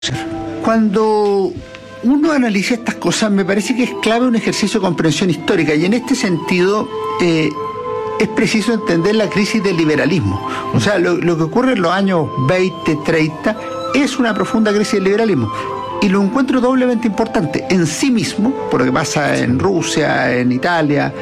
Cuando uno analiza estas cosas, me parece que es clave un ejercicio de comprensión histórica, y en este sentido es preciso entender la crisis del liberalismo. O sea, lo que ocurre en los años 20, 30 es una profunda crisis del liberalismo. Y lo encuentro doblemente importante en sí mismo, por lo que pasa en Rusia, en Italia,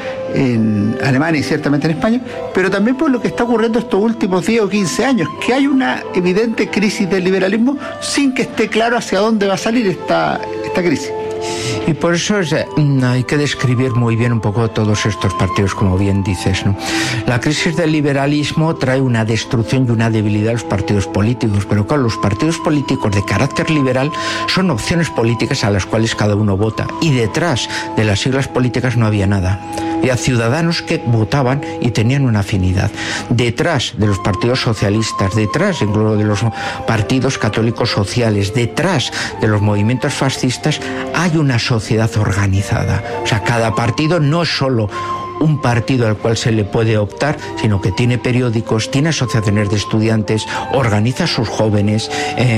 en Alemania y ciertamente en España, pero también por lo que está ocurriendo estos últimos 10 o 15 años, que hay una evidente crisis del liberalismo sin que esté claro hacia dónde va a salir esta crisis. Y por eso hay que describir muy bien un poco todos estos partidos, como bien dices, ¿no? La crisis del liberalismo trae una destrucción y una debilidad a los partidos políticos, pero claro, los partidos políticos de carácter liberal son opciones políticas a las cuales cada uno vota, y detrás de las siglas políticas no había nada. Había ciudadanos que votaban y tenían una afinidad. Detrás de los partidos socialistas, detrás incluso de los partidos católicos sociales, detrás de los movimientos fascistas, hay una sociedad organizada. O sea, cada partido no es solo un partido al cual se le puede optar, sino que tiene periódicos, tiene asociaciones de estudiantes, organiza a sus jóvenes,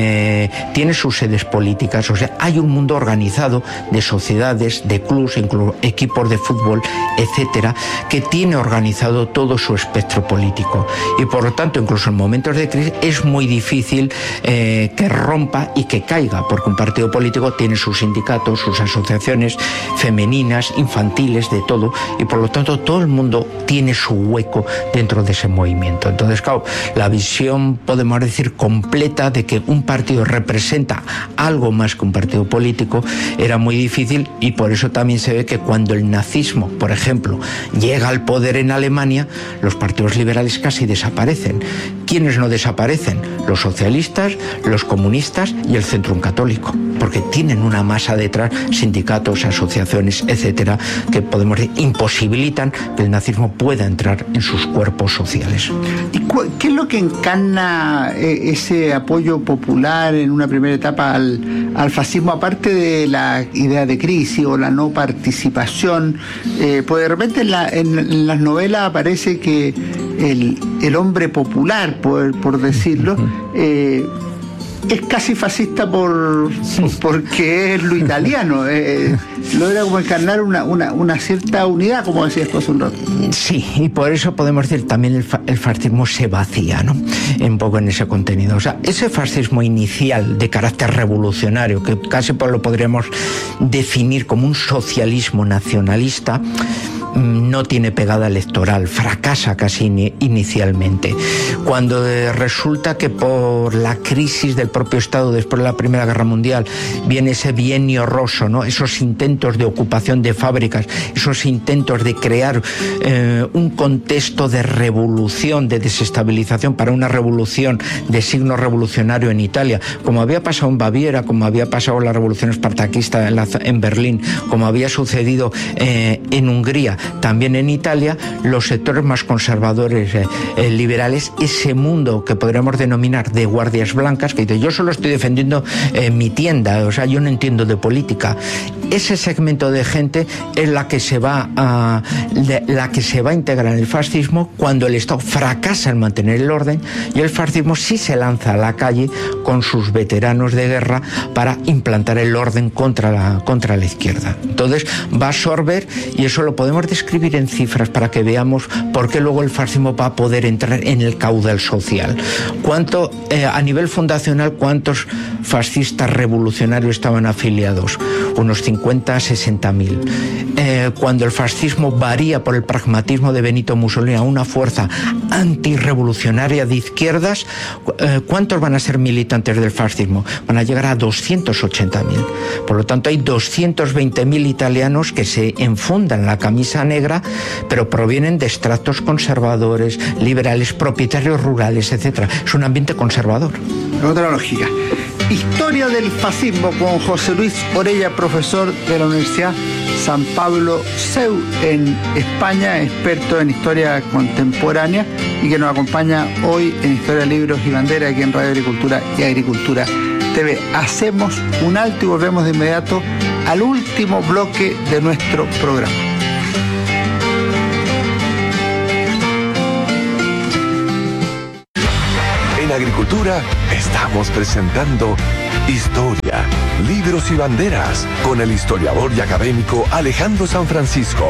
tiene sus sedes políticas. O sea, hay un mundo organizado de sociedades, de clubs, incluso equipos de fútbol, etcétera, que tiene organizado todo su espectro político. Y por lo tanto, incluso en momentos de crisis, es muy difícil que rompa y que caiga, porque un partido político tiene sus sindicatos, sus asociaciones femeninas, infantiles, de todo, y por lo tanto todo el mundo tiene su hueco dentro de ese movimiento. Entonces, claro, la visión, podemos decir, completa de que un partido representa algo más que un partido político era muy difícil, y por eso también se ve que cuando el nazismo, por ejemplo, llega al poder en Alemania, los partidos liberales casi desaparecen. ¿Quiénes no desaparecen? Los socialistas, los comunistas y el Centrum Católico, porque tienen una masa detrás, sindicatos, asociaciones, etcétera, que podemos decir imposibilitan que el nazismo pueda entrar en sus cuerpos sociales. ¿Y qué es lo que encarna ese apoyo popular en una primera etapa al fascismo, aparte de la idea de crisis o la no participación? Pues de repente en las novelas aparece que el hombre popular, por decirlo, es casi fascista porque es lo italiano. Logra como encarnar una cierta unidad, como decías hace un rato. Sí, y por eso podemos decir también el fascismo se vacía, ¿no? Un poco en ese contenido. O sea, ese fascismo inicial de carácter revolucionario, que casi lo podríamos definir como un socialismo nacionalista, no tiene pegada electoral, fracasa casi inicialmente. Cuando resulta que por la crisis del propio Estado después de la Primera Guerra Mundial viene ese bienio roso, ¿no? Esos intentos de ocupación de fábricas, esos intentos de crear un contexto de revolución, de desestabilización para una revolución de signo revolucionario en Italia, como había pasado en Baviera, como había pasado en la revolución espartaquista en Berlín, como había sucedido en Hungría, también en Italia. Los sectores más conservadores, liberales, ese mundo que podríamos denominar de guardias blancas, que dice, yo solo estoy defendiendo mi tienda, o sea, yo no entiendo de política. Ese segmento de gente es la que se va a integrar en el fascismo cuando el Estado fracasa en mantener el orden, y el fascismo sí se lanza a la calle con sus veteranos de guerra para implantar el orden contra la izquierda. Entonces va a absorber, y eso lo podemos describir en cifras para que veamos por qué luego el fascismo va a poder entrar en el caudal social. A nivel fundacional, ¿cuántos fascistas revolucionarios estaban afiliados? Unos 50 a 60.000. Cuando el fascismo varía por el pragmatismo de Benito Mussolini a una fuerza antirrevolucionaria de izquierdas, ¿cuántos van a ser militantes del fascismo? Van a llegar a 280.000. Por lo tanto, hay 220.000 italianos que se enfundan la camisa negra, pero provienen de estratos conservadores, liberales, propietarios rurales, etcétera. Es un ambiente conservador. Otra lógica. Historia del fascismo con José Luis Orella, profesor de la Universidad San Pablo CEU en España, experto en historia contemporánea, y que nos acompaña hoy en Historia, Libros y Bandera, aquí en Radio Agricultura y Agricultura TV. Hacemos un alto y volvemos de inmediato al último bloque de nuestro programa. En Agricultura estamos presentando Historia, libros y banderas, con el historiador y académico Alejandro San Francisco.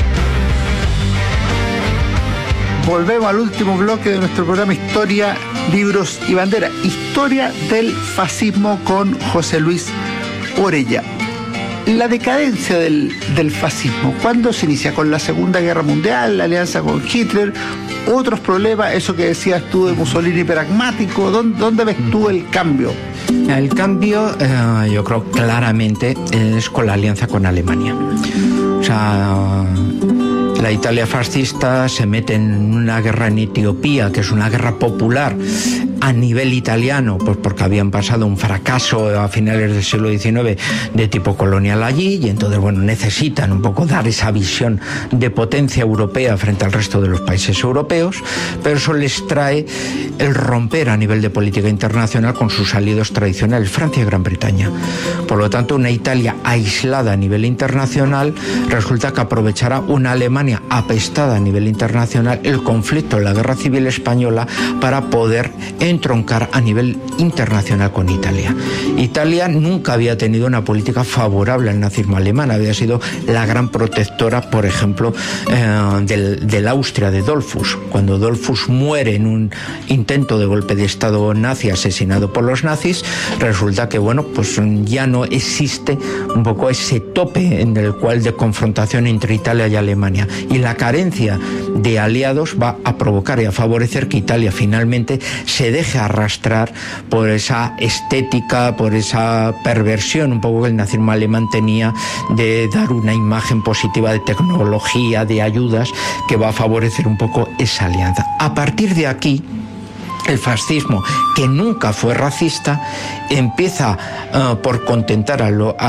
Volvemos al último bloque de nuestro programa Historia, Libros y Bandera. Historia del fascismo con José Luis Orella. La decadencia del fascismo, ¿cuándo se inicia? ¿Con la Segunda Guerra Mundial, la alianza con Hitler? ¿Otros problemas? Eso que decías tú de Mussolini pragmático, ¿dónde ves tú el cambio? El cambio, yo creo claramente, es con la alianza con Alemania. O sea, la Italia fascista se mete en una guerra en Etiopía, que es una guerra popular a nivel italiano, pues porque habían pasado un fracaso a finales del siglo XIX de tipo colonial allí, y entonces, bueno, necesitan un poco dar esa visión de potencia europea frente al resto de los países europeos, pero eso les trae el romper a nivel de política internacional con sus aliados tradicionales, Francia y Gran Bretaña. Por lo tanto, una Italia aislada a nivel internacional resulta que aprovechará una Alemania apestada a nivel internacional el conflicto en la Guerra Civil Española para poder entroncar a nivel internacional con Italia. Italia nunca había tenido una política favorable al nazismo alemán, había sido la gran protectora, por ejemplo, del Austria de Dollfuss. Cuando Dollfuss muere en un intento de golpe de Estado nazi asesinado por los nazis, resulta que, bueno, pues ya no existe un poco ese tope en el cual de confrontación entre Italia y Alemania, y la carencia de aliados va a provocar y a favorecer que Italia finalmente se deje arrastrar por esa estética, por esa perversión un poco que el nazismo alemán tenía de dar una imagen positiva de tecnología, de ayudas, que va a favorecer un poco esa alianza. A partir de aquí, el fascismo, que nunca fue racista, empieza por contentar a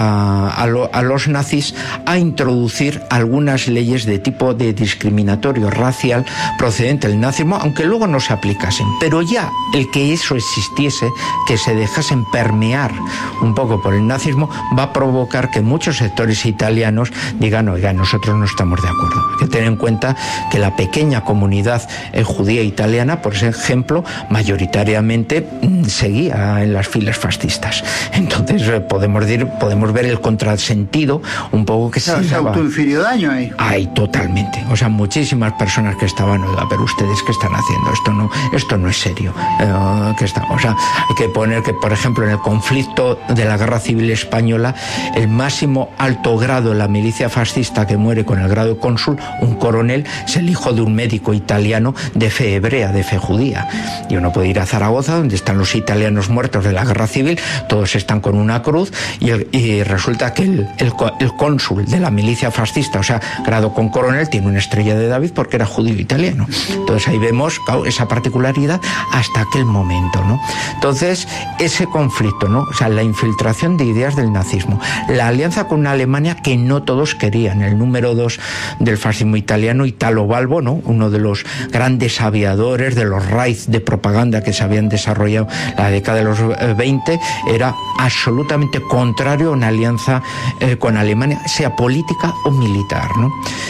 los nazis a introducir algunas leyes de tipo de discriminatorio racial procedente del nazismo, aunque luego no se aplicasen. Pero ya el que eso existiese, que se dejasen permear un poco por el nazismo, va a provocar que muchos sectores italianos digan: oiga, nosotros no estamos de acuerdo. Hay que tener en cuenta que la pequeña comunidad judía italiana, por ejemplo, mayoritariamente seguía en las filas fascistas. Entonces podemos ver el contrasentido un poco que se autoinfirió daño ahí. Ay, totalmente. O sea, muchísimas personas que estaban: oiga, pero ustedes ¿qué están haciendo? Esto no es serio. O sea, hay que poner que, por ejemplo, en el conflicto de la Guerra Civil Española, el máximo alto grado de la milicia fascista que muere con el grado de cónsul, un coronel, es el hijo de un médico italiano de fe hebrea, de fe judía. Y uno puede ir a Zaragoza, donde están los italianos muertos de la Guerra Civil, todos están con una cruz, y resulta que el cónsul de la milicia fascista, o sea, grado con coronel, tiene una estrella de David porque era judío italiano. Entonces ahí vemos, claro, esa particularidad hasta aquel momento, ¿no? Entonces, ese conflicto, ¿no? O sea, la infiltración de ideas del nazismo, la alianza con una Alemania que no todos querían, el número 2 del fascismo italiano, Italo Balbo, ¿no? Uno de los grandes aviadores de los raids de propaganda que se habían desarrollado en la década de los 20, era absolutamente contrario a una alianza con Alemania, sea política o militar, ¿no?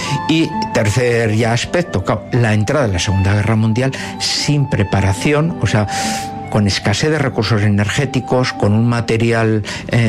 Y tercer ya aspecto, la entrada de la Segunda Guerra Mundial sin preparación, o sea, con escasez de recursos energéticos, con un material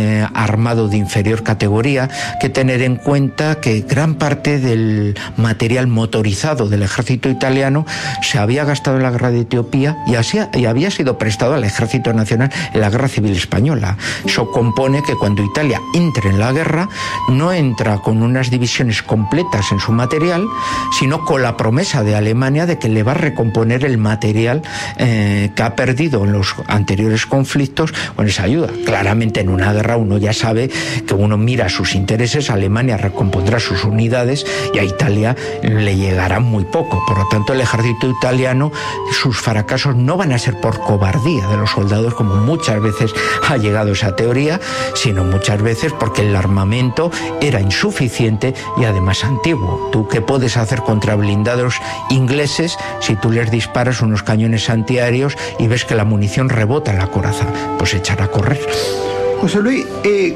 armado de inferior categoría. Que tener en cuenta que gran parte del material motorizado del ejército italiano se había gastado en la guerra de Etiopía y había sido prestado al ejército nacional en la Guerra Civil Española. Eso compone que cuando Italia entre en la guerra, no entra con unas divisiones completas en su material, sino con la promesa de Alemania de que le va a recomponer el material que ha perdido en los anteriores conflictos con esa ayuda. Claramente en una guerra uno ya sabe que uno mira sus intereses, Alemania recompondrá sus unidades y a Italia le llegará muy poco. Por lo tanto, el ejército italiano, sus fracasos no van a ser por cobardía de los soldados, como muchas veces ha llegado esa teoría, sino muchas veces porque el armamento era insuficiente y además antiguo. ¿Tú qué puedes hacer contra blindados ingleses si tú les disparas unos cañones antiaéreos y ves que la munición rebota en la coraza? Pues echar a correr. José Luis,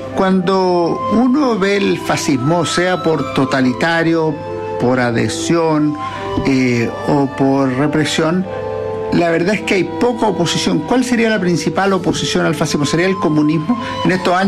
cuando uno ve el fascismo, sea por totalitario, por adhesión o por represión, la verdad es que hay poca oposición. ¿Cuál sería la principal oposición al fascismo? ¿Sería el comunismo? En estos años